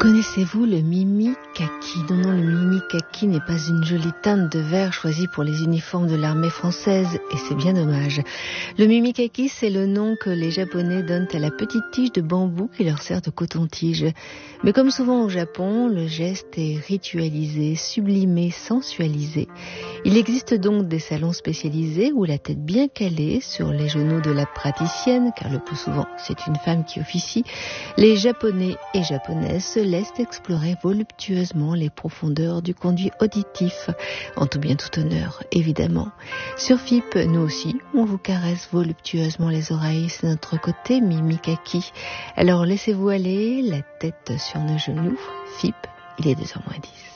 Connaissez-vous le mimi-kaki? Non, le mimi-kaki n'est pas une jolie teinte de vert choisie pour les uniformes de l'armée française, et c'est bien dommage. Le mimi-kaki, c'est le nom que les Japonais donnent à la petite tige de bambou qui leur sert de coton-tige. Mais comme souvent au Japon, le geste est ritualisé, sublimé, sensualisé. Il existe donc des salons spécialisés où la tête bien calée sur les genoux de la praticienne, car le plus souvent c'est une femme qui officie, les Japonais et Japonaises se laissent explorer voluptueusement les profondeurs du conduit auditif, en tout bien tout honneur, évidemment. Sur FIP, nous aussi, on vous caresse voluptueusement les oreilles, c'est notre côté mimi-kaki. Alors laissez-vous aller, la tête sur nos genoux. FIP, il est 2h moins 10.